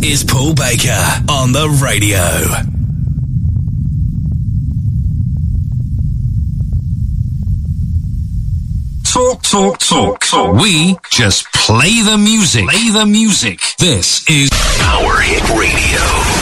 is Paul Baker on the radio. Talk. We just play the music. This is Power Hit Radio.